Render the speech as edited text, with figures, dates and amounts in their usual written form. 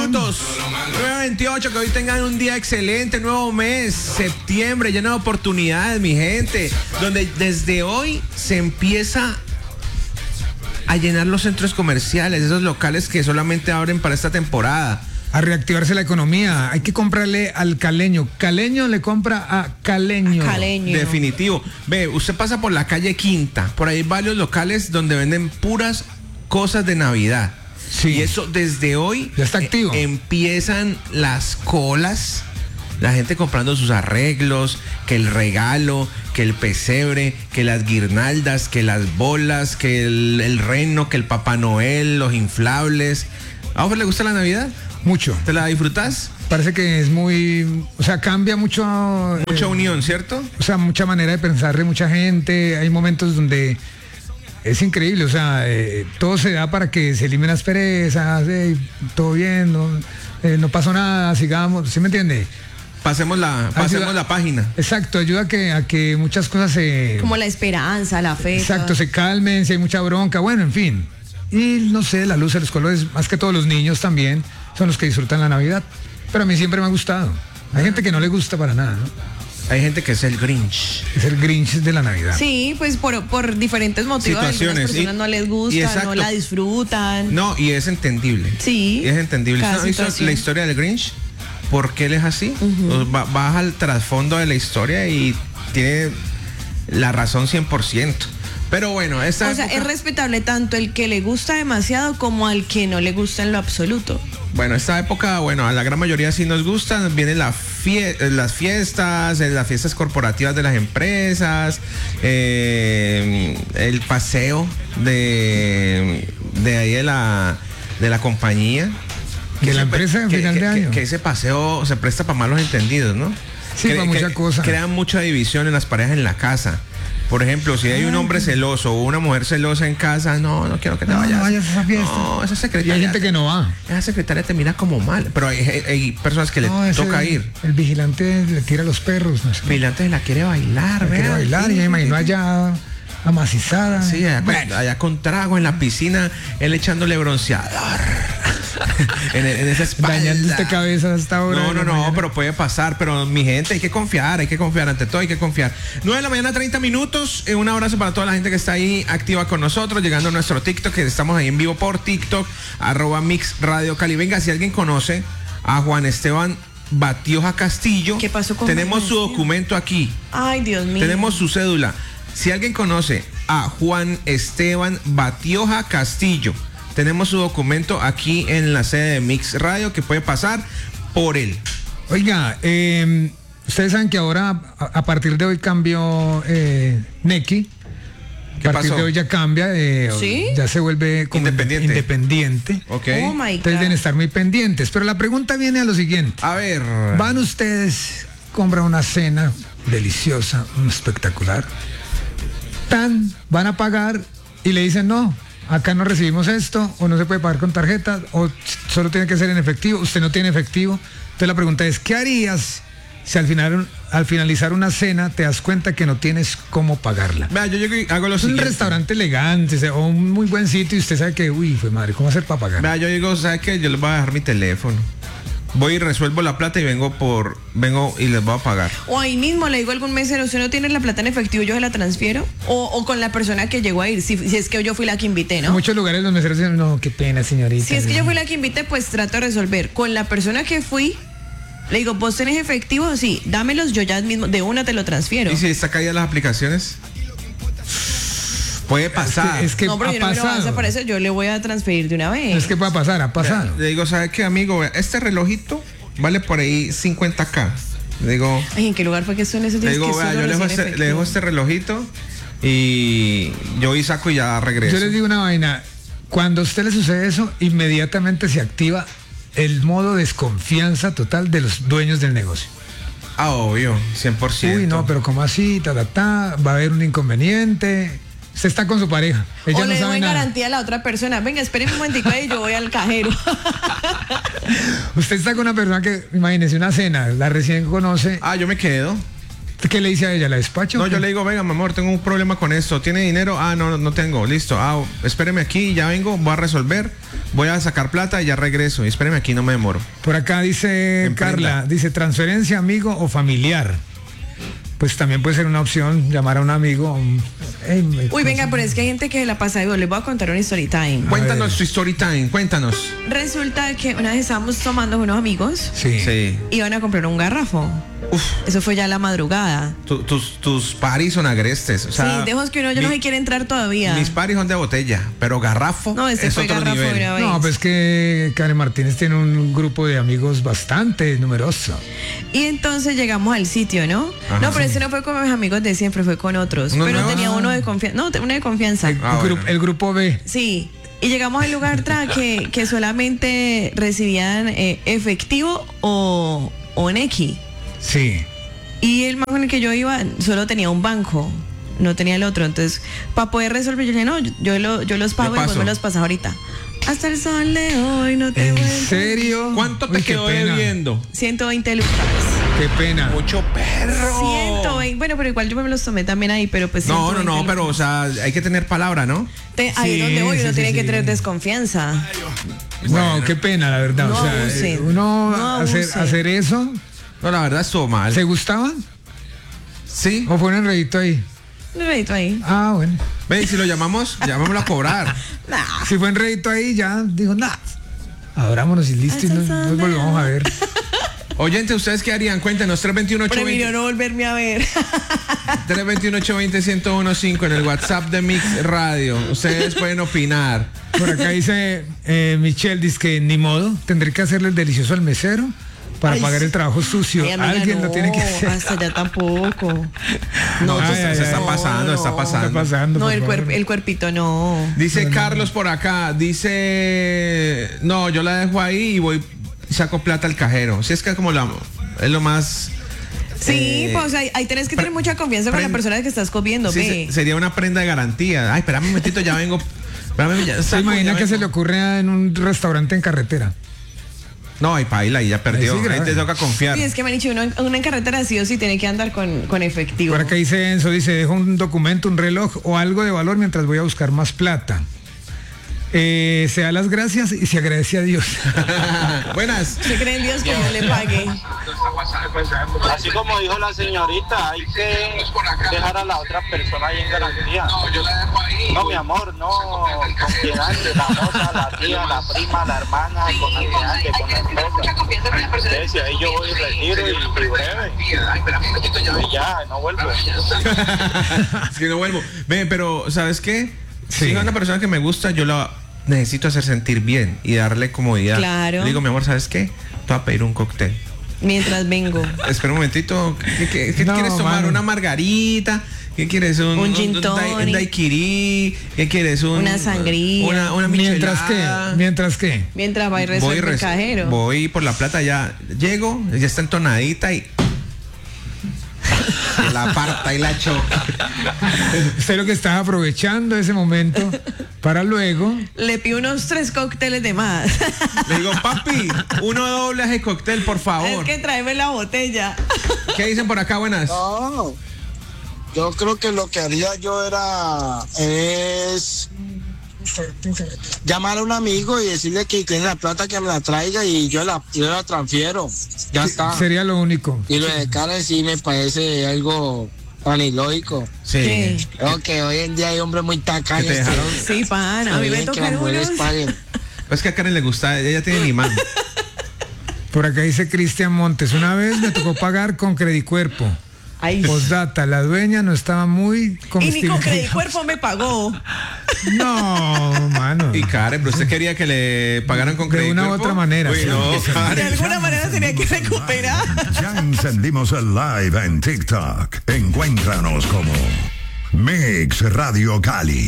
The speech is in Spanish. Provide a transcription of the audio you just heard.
minutos. 9:28, que hoy tengan un día excelente, nuevo mes, septiembre, lleno de oportunidades, mi gente. Donde desde hoy se empieza a llenar los centros comerciales, esos locales que solamente abren para esta temporada. A reactivarse la economía. Hay que comprarle al caleño. Caleño le compra a caleño. Definitivo. Ve, usted pasa por la calle Quinta. Por ahí hay varios locales donde venden puras cosas de Navidad. Sí. Y eso desde hoy ya está activo. Empiezan las colas. La gente comprando sus arreglos, que el regalo, que el pesebre, que las guirnaldas, que las bolas, que el reno, que el Papá Noel, los inflables. ¿A vos le gusta la Navidad? Mucho. ¿Te la disfrutas? Parece que es muy, o sea, cambia mucho. Mucha unión, ¿cierto? O sea, mucha manera de pensar de mucha gente. Hay momentos donde es increíble, o sea, todo se da para que se eliminen las perezas, todo bien, no pasó nada, sigamos, ¿sí me entiende? Pasemos la página. Exacto, ayuda a que muchas cosas se... Como la esperanza, la fe. Exacto, se calmen, si hay mucha bronca, bueno, en fin. Y no sé, la luz, los colores, más que todos los niños también, son los que disfrutan la Navidad. Pero a mí siempre me ha gustado. Hay gente que no le gusta para nada, ¿no? Hay gente que es el Grinch. Es el Grinch de la Navidad. Sí, pues por diferentes motivos. Situaciones. A algunas personas no les gusta, no la disfrutan. No, y es entendible. Sí. Y es entendible. ¿No has visto la historia del Grinch? ¿Por qué él es así? Vas al trasfondo de la historia y tiene la razón 100%. Pero bueno, es respetable tanto el que le gusta demasiado como al que no le gusta en lo absoluto. Bueno, esta época, a la gran mayoría sí nos gustan. Vienen las fiestas, las fiestas corporativas de las empresas, el paseo de ahí de la compañía. De la empresa en final de año. Que ese paseo se presta para malos entendidos, ¿no? Sí, para muchas cosas. Crean mucha división en las parejas en la casa. Por ejemplo, si hay un hombre celoso o una mujer celosa en casa, no quiero que te vayas. No vayas a esa fiesta. No, esa secretaria. Y hay gente que no va. Esa secretaria te mira como mal. Pero hay personas que le toca ir. El vigilante le tira a los perros. No sé. El vigilante la quiere bailar, quiere bailar, y me imagino allá amacizada. Sí, allá con trago en la piscina, él echándole bronceador. en esa espalda. Dañando esta cabeza hasta ahora. No, pero puede pasar. Pero mi gente, hay que confiar, ante todo hay que confiar. 9:30 a.m. Un abrazo para toda la gente que está ahí activa con nosotros, llegando a nuestro TikTok, que estamos ahí en vivo por TikTok, @Mix Radio Cali. Venga, si alguien conoce a Juan Esteban Batioja Castillo, ¿qué pasó con tenemos su documento aquí. Ay, Dios mío. Tenemos su cédula. Si alguien conoce a Juan Esteban Batioja Castillo, tenemos su documento aquí en la sede de Mix Radio, que puede pasar por él. Oiga, ustedes saben que ahora, a partir de hoy cambió Neki. A partir de hoy ya cambia, ¿sí? Ya se vuelve como independiente. Okay. Oh my God. Entonces deben estar muy pendientes. Pero la pregunta viene a lo siguiente. A ver. Van ustedes, compran una cena deliciosa, espectacular. Van a pagar y le dicen no. Acá no recibimos esto, o no se puede pagar con tarjeta, o solo tiene que ser en efectivo, usted no tiene efectivo. Entonces la pregunta es, ¿qué harías si al finalizar una cena te das cuenta que no tienes cómo pagarla? Vea, yo llego y hago lo siguiente. Un restaurante elegante o un muy buen sitio y usted sabe que, fue madre, ¿cómo hacer para pagar? Vea, yo digo, ¿sabe qué? Yo les voy a dejar mi teléfono. Voy y resuelvo la plata y vengo y les voy a pagar. O ahí mismo le digo a algún mesero, ¿usted no tiene la plata en efectivo, yo se la transfiero? O con la persona que llegó a ir, si es que yo fui la que invité, ¿no? En muchos lugares los meseros dicen, no, qué pena, señorita. Si es que yo fui la que invité, pues trato de resolver. Con la persona que fui, le digo, ¿vos tenés efectivo? Sí, dámelos, yo ya mismo, de una te lo transfiero. ¿Y si está caída las aplicaciones? Puede pasar. Es que no, pero ha yo no me lo pasado. vas a aparecer, yo le voy a transferir de una vez. Es que puede pasar, ha pasado. Le digo, ¿sabe qué, amigo? Este relojito vale por ahí 50K. Le digo, ay, ¿en qué lugar fue que esto en ese le digo, vea, yo le dejo este relojito y yo y saco y ya regreso. Yo les digo una vaina, cuando a usted le sucede eso, inmediatamente se activa el modo desconfianza total de los dueños del negocio. Ah, obvio, 100%. Uy, no, pero ¿cómo así? Va a haber un inconveniente. Usted está con su pareja. Ella o no le doy sabe nada. garantía a la otra persona. Venga, espérenme un momentico ahí, yo voy al cajero. Usted está con una persona que, imagínese, una cena, la recién conoce. Ah, yo me quedo. ¿Qué le dice a ella? ¿La despacho? No, o yo qué? le digo, venga, mi amor, tengo un problema con esto. ¿Tiene dinero? Ah, no tengo. Listo. Ah, espéreme aquí, ya vengo, voy a resolver. Voy a sacar plata y ya regreso. Y espéreme aquí, no me demoro. Por acá dice Emprenda. Carla, dice transferencia, amigo o familiar. Pues también puede ser una opción llamar a un amigo. Uy, venga, pero es que hay gente que la pasa. Digo, les voy a contar una story time. Cuéntanos tu story time, cuéntanos. Resulta que una vez estábamos tomando con unos amigos, Sí. Sí. iban a comprar un garrafo. Uf, Eso fue ya a la madrugada. tus paris son agrestes. O sea, Sí, dejos que uno ya no se quiere entrar todavía. Mis paris son de botella, pero garrafo No, este es fue otro garrafo nivel. de una vez. No, pues que Karen Martínez tiene un grupo de amigos bastante numeroso. Y entonces llegamos al sitio, ¿no? Ajá. No, pero ese no fue con mis amigos de siempre, fue con otros. ¿Uno Pero nuevo? tenía uno de confianza. No, uno de confianza. Bueno. El grupo B. Sí. Y llegamos al lugar que solamente recibían efectivo o Nequi. Sí. Y el banco en el que yo iba solo tenía un banco, no tenía el otro. Entonces, para poder resolver, yo dije, no, yo los pago y paso. vos me los pasas ahorita. Hasta el sol de hoy no te ¿En vuelvo. serio? ¿Cuánto te Uy, qué quedó pena. debiendo? 120 lucas. Qué pena. Mucho perro. 120. Bueno, pero igual yo me los tomé también ahí, pero pues. No, 120 pero o sea, hay que tener palabra, ¿no? Ahí Sí, es donde voy, uno sí, tiene sí, que sí. tener desconfianza. No, qué pena, la verdad. No o sea, abusen. uno No hacer, abusen. hacer eso. No, la verdad estuvo mal. ¿Se gustaban? Sí. ¿O fue un enredito ahí? Un redito ahí. Ah, bueno. Ve, y si lo llamamos, llamémoslo a cobrar. Nah. Si fue enredito ahí, ya dijo, nada. Abrámonos y listo y nos volvamos a ver. Oyente, ¿ustedes qué harían? Cuéntenos, 321 Prefirió no volverme a ver. 321-820-1015 en el WhatsApp de Mix Radio. Ustedes pueden opinar. Por acá dice Michelle, dice que ni modo, tendré que hacerle el delicioso al mesero para Ay, pagar sí. el trabajo sucio. Ay, amiga, Alguien no, lo tiene que hacer. hasta allá tampoco. No, Ay, se ay, está ay. pasando, está No, pasando. Está pasando. No, por el, favor. el cuerpito no. Dice Carlos por acá, dice, no, yo la dejo ahí y voy y saco plata al cajero. Si es que es como es lo más... Sí, pues ahí tenés que tener mucha confianza con la persona que estás comiendo, sí, ve. sería una prenda de garantía. Ay, espérame un momentito, ya vengo. Espérame, ya ¿Se saco, imagina ya que se le vengo. ocurre en un restaurante en carretera? No, y paila, y ya perdió. Ahí sí, Ahí grave. te toca confiar. Sí, es que me han dicho, uno en carretera sí o sí tiene que andar con efectivo. Por acá dice Enzo, dice, dejo un documento, un reloj o algo de valor mientras voy a buscar más plata. Se da las gracias y se agradece a Dios. Buenas. ¿Usted cree en Dios que yo le pague? Así como dijo la señorita, hay que dejar a la otra persona ahí en garantía. No, mi amor, no, con quien ande, la moza, la tía, la prima, la hermana, con la que ande, con la esposa. Entonces, ahí yo voy y retiro y breve. Y ya, no vuelvo. Es que no vuelvo. Ven, pero ¿sabes qué? Sí. Si es una persona que me gusta, yo la necesito hacer sentir bien y darle comodidad. Claro. Le digo, mi amor, ¿sabes qué? Te voy a pedir un cóctel. Mientras vengo. Espera un momentito. ¿Qué No, quieres tomar? mano. ¿Una margarita? ¿Qué quieres? Un gin tonic. un daiquiri? ¿Qué quieres? Una sangría. Una Mientras michelada. que. Mientras va y resuelve el cajero. Voy por la plata, ya llego, ya está entonadita y la aparta y la choca. Usted lo que está aprovechando ese momento para luego. Le pido unos 3 cócteles de más. Le digo, papi, uno doble ese cóctel, por favor. Es que tráeme la botella. ¿Qué dicen por acá? Buenas. No, yo creo que lo que haría yo es llamar a un amigo y decirle que tiene la plata, que me la traiga y yo la transfiero. Ya está. Sería lo único. Y lo de Karen sí me parece algo tan ilógico. Sí. Sí. Creo que hoy en día hay hombres muy tacaños Que te dejaron. Sí, pan. A mí me que las tocan mujeres unos. paguen. Es que a Karen le gusta, ella tiene imán. Por acá dice Cristian Montes, una vez me tocó pagar con Credicuerpo. Ay, Postdata, la dueña no estaba muy y ni comestible. con Credicuerpo me pagó. No, mano. Y Karen, pero usted quería que le pagaran con De crédito. una u otra manera, Uy, sí. no, De Karen. alguna manera tenía que recuperar. Ya encendimos el live en TikTok. Encuéntranos como Mix Radio Cali.